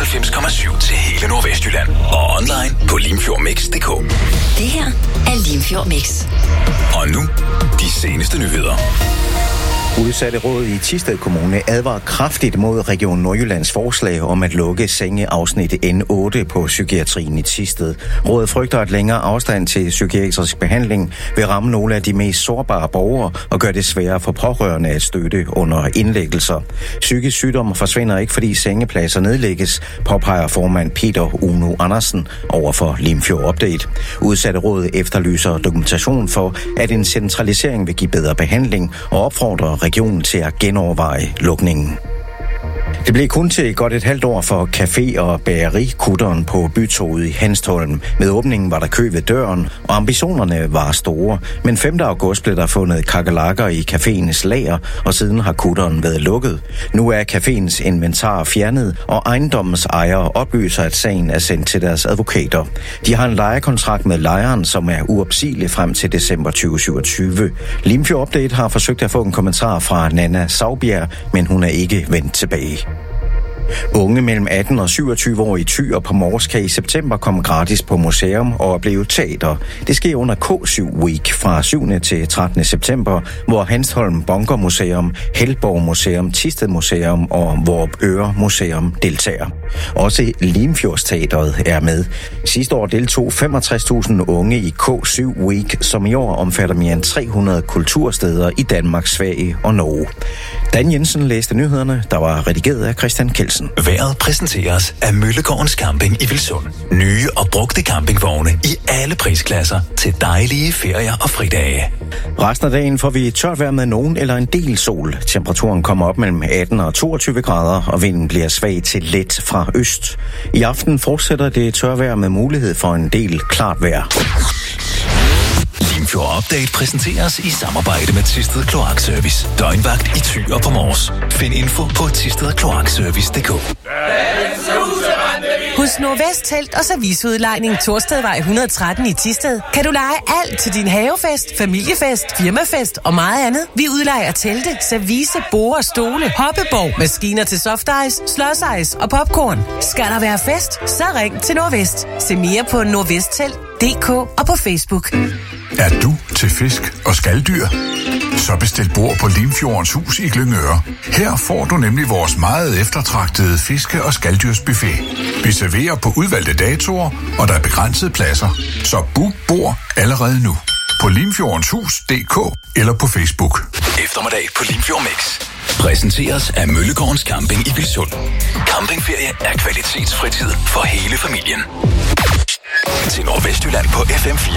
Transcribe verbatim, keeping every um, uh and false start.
tooghalvfems komma syv til hele Nordvestjylland. Og online på limfjordmix punktum d k. Det her er Limfjord Mix. Og nu, de seneste nyheder. Udsatte råd i Thisted Kommune advarer kraftigt mod Region Nordjyllands forslag om at lukke sengeafsnit N otte på psykiatrien i Thisted. Rådet frygter, at længere afstand til psykiatrisk behandling vil ramme nogle af de mest sårbare borgere og gøre det sværere for pårørende at støtte under indlæggelser. Psykisk sygdom forsvinder ikke, fordi sengepladser nedlægges, påpeger formand Peter Uno Andersen overfor Limfjord Update. Udsatte råd efterlyser dokumentation for, at en centralisering vil give bedre behandling og opfordrer regionen til at genoverveje lukningen. Det blev kun til godt et halvt år for café- og bagerikutteren på Bytorvet i Hanstholm. Med åbningen var der kø ved døren, og ambitionerne var store. Men femte august blev der fundet kakelakker i caféens lager, og siden har kutteren været lukket. Nu er caféens inventar fjernet, og ejendommens ejere oplyser, at sagen er sendt til deres advokater. De har en lejekontrakt med lejeren, som er uopsigelig frem til december tyve syvogtyve. Limfjord Update har forsøgt at få en kommentar fra Nana Saubjerg, men hun er ikke vendt tilbage. Unge mellem atten og syvogtyve år i Thy og på Mors kan i september komme gratis på museum og opleve teater. Det sker under K syv Week fra syvende til trettende september, hvor Hanstholm Bunker Museum, Helborg Museum, Thisted Museum og Vorupør Museum deltager. Også Limfjordsteatret er med. Sidste år deltog femogtres tusind unge i K syv Week, som i år omfatter mere end tre hundrede kultursteder i Danmark, Sverige og Norge. Dan Jensen læste nyhederne, der var redigeret af Christian Kelsen. Vejret præsenteres af Møllegårdens Camping i Vilsund. Nye og brugte campingvogne i alle prisklasser til dejlige ferier og fridage. Resten af dagen får vi tørt vejr med nogen eller en del sol. Temperaturen kommer op mellem atten og toogtyve grader, og vinden bliver svag til let fra øst. I aften fortsætter det tørvejr med mulighed for en del klart vejr. Limfjord Update præsenteres i samarbejde med Thisted Kloakservice. Døgnvagt i Thy og på Mors. Find info på thisted kloakservice punktum d k. Hos Nordvest Telt og Serviceudlejning Torstedvej et hundrede og tretten i Thisted kan du leje alt til din havefest, familiefest, firmafest og meget andet. Vi udlejer telte, service, borde, stole, hoppeborg, maskiner til softice, slåsejs og popcorn. Skal der være fest, så ring til Nordvest. Se mere på nordvesttelt punktum d k og på Facebook. Er du til fisk og skaldyr? Så bestil bord på Limfjordens Hus i Glyngøre. Her får du nemlig vores meget eftertragtede fiske- og skaldyrsbuffet. Vi serverer på udvalgte datoer, og der er begrænsede pladser. Så book bord allerede nu på limfjordens hus punktum d k eller på Facebook. Eftermiddag på Limfjord Mix præsenteres af Møllegårdens Camping i Vilsund. Campingferie er kvalitetsfritid for hele familien. Til Nordvestjylland på F M fire.